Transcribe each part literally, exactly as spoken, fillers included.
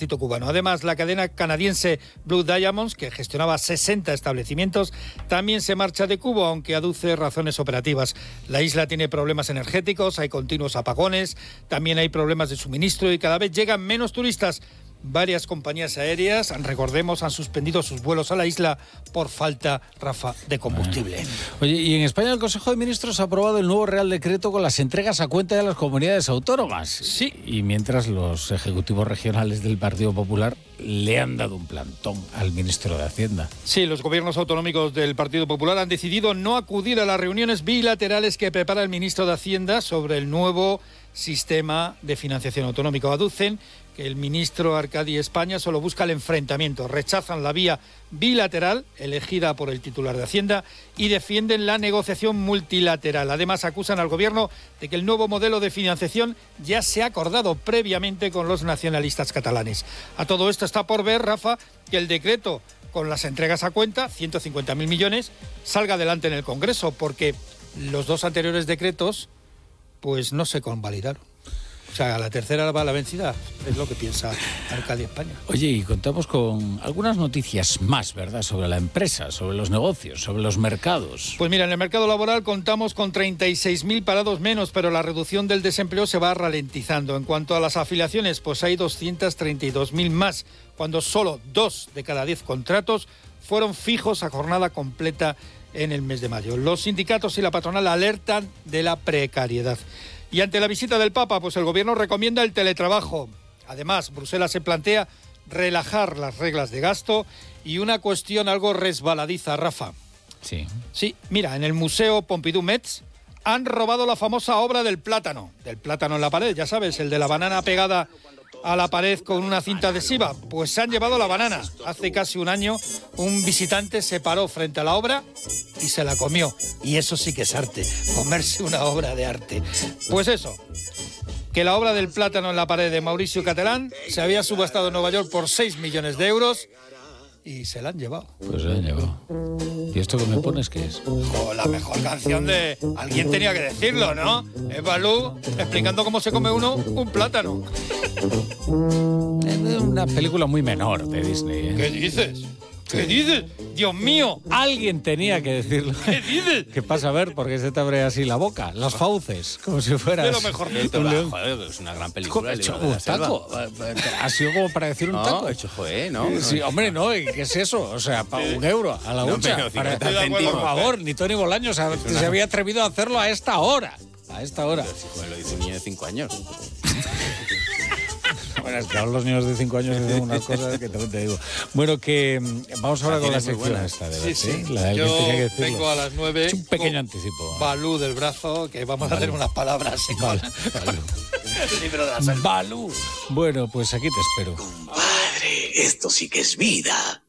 ejército cubano. Además, la cadena canadiense Blue Diamonds, que gestionaba sesenta establecimientos, también se marcha de Cuba, aunque aduce razones operativas. La isla tiene problemas energéticos, hay continuos apagones, también hay problemas de suministro y cada vez llegan menos turistas. Varias compañías aéreas, recordemos, han suspendido sus vuelos a la isla por falta, Rafa, de combustible. Oye, y en España el Consejo de Ministros ha aprobado el nuevo Real Decreto con las entregas a cuenta de las comunidades autónomas. Sí. Y mientras los ejecutivos regionales del Partido Popular le han dado un plantón al ministro de Hacienda. Sí, los gobiernos autonómicos del Partido Popular han decidido no acudir a las reuniones bilaterales que prepara el ministro de Hacienda sobre el nuevo sistema de financiación autonómico. Aducen que el ministro Arcadi España solo busca el enfrentamiento, rechazan la vía bilateral elegida por el titular de Hacienda y defienden la negociación multilateral. Además, acusan al gobierno de que el nuevo modelo de financiación ya se ha acordado previamente con los nacionalistas catalanes. A todo esto está por ver, Rafa, que el decreto con las entregas a cuenta, ciento cincuenta mil millones, salga adelante en el Congreso, porque los dos anteriores decretos pues no se convalidaron. O sea, a la tercera va la vencida, es lo que piensa Arcadia España. Oye, y contamos con algunas noticias más, ¿verdad?, sobre la empresa, sobre los negocios, sobre los mercados. Pues mira, en el mercado laboral contamos con treinta y seis mil parados menos, pero la reducción del desempleo se va ralentizando. En cuanto a las afiliaciones, pues hay doscientos treinta y dos mil más, cuando solo dos de cada diez contratos fueron fijos a jornada completa en el mes de mayo. Los sindicatos y la patronal alertan de la precariedad. Y ante la visita del Papa, pues el gobierno recomienda el teletrabajo. Además, Bruselas se plantea relajar las reglas de gasto y una cuestión algo resbaladiza, Rafa. Sí. Sí, mira, en el Museo Pompidou-Metz han robado la famosa obra del plátano. Del plátano en la pared, ya sabes, el de la banana pegada a la pared con una cinta adhesiva. Pues se han llevado la banana. Hace casi un año un visitante se paró frente a la obra y se la comió. Y eso sí que es arte, comerse una obra de arte. Pues eso, que la obra del plátano en la pared de Mauricio Catalán se había subastado en Nueva York por seis millones de euros y se la han llevado. Pues se la han llevado. ¿Y esto que me pones qué es? Oh, la mejor canción de... Alguien tenía que decirlo, ¿no? Es Balú explicando cómo se come uno un plátano. Es una película muy menor de Disney, ¿eh? ¿Qué dices? ¿Qué dices? ¡Dios mío! Alguien tenía que decirlo. ¿Qué dices? ¿Qué pasa? A ver, porque se te abre así la boca, las fauces, como si fueras... De lo mejorcito. un león. Joder, es una gran película. He hecho un taco. Ha sido como para decir un no, taco. He hecho, joder, ¿no? Sí, no, hombre, no, ¿qué es eso? O sea, para un euro a la No, hucha. pero Para- cincuenta por favor, ni Tony Bolaños se, una- se había atrevido a hacerlo a esta hora. A esta hora. Pero si, joder, lo dice un niño de cinco años. Bueno, es que ahora los niños de cinco años dicen unas cosas que también te digo. Bueno, que mm, vamos ahora La con la tienes muy sección buena. esta, de Sí, verdad, sí. ¿sí? La de alguien Yo tenía que decirlo. vengo a las nueve. Es un pequeño con anticipo. Balú del brazo, que vamos a hacer unas palabras. ¿sí? Vale, Balú. El libro de la selva. Balú. Bueno, pues aquí te espero. Compadre, esto sí que es vida.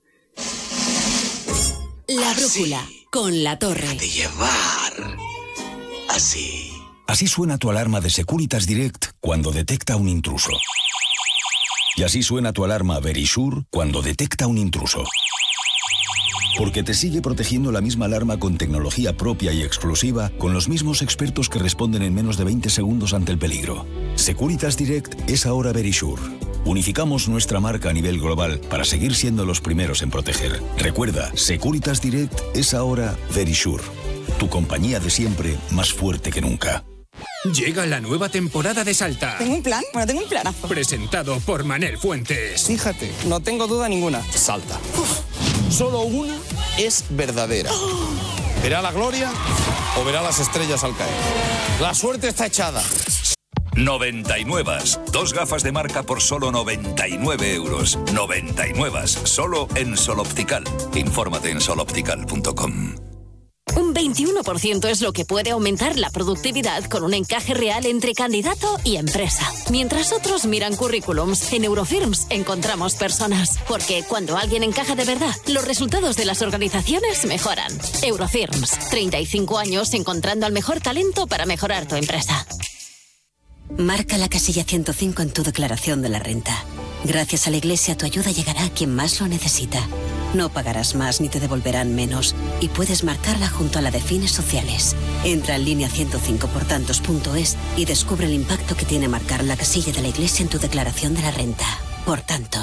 La Así. brújula con La Torre. De llevar. Así. Así suena tu alarma de Securitas Direct cuando detecta un intruso. Y así suena tu alarma Verisure cuando detecta un intruso. Porque te sigue protegiendo la misma alarma con tecnología propia y exclusiva, con los mismos expertos que responden en menos de veinte segundos ante el peligro. Securitas Direct es ahora Verisure. Unificamos nuestra marca a nivel global para seguir siendo los primeros en proteger. Recuerda, Securitas Direct es ahora Verisure. Tu compañía de siempre, más fuerte que nunca. Llega la nueva temporada de Salta. ¿Tengo un plan? Bueno, tengo un planazo. Presentado por Manel Fuentes. Fíjate, no tengo duda ninguna. Salta. Solo una es verdadera. ¿Verá la gloria o verá las estrellas al caer? La suerte está echada. noventa y nueve. Dos gafas de marca por solo noventa y nueve euros. noventa y nueve. Solo en Sol Optical. Infórmate en sol optical punto com. Un veintiuno por ciento es lo que puede aumentar la productividad con un encaje real entre candidato y empresa. Mientras otros miran currículums, en Eurofirms encontramos personas. Porque cuando alguien encaja de verdad, los resultados de las organizaciones mejoran. Eurofirms, treinta y cinco años encontrando al mejor talento para mejorar tu empresa. Marca la casilla ciento cinco en tu declaración de la renta. Gracias a la Iglesia tu ayuda llegará a quien más lo necesita. No pagarás más ni te devolverán menos y puedes marcarla junto a la de fines sociales. Entra en línea ciento cinco por tantos punto es y descubre el impacto que tiene marcar la casilla de la Iglesia en tu declaración de la renta. Por tanto.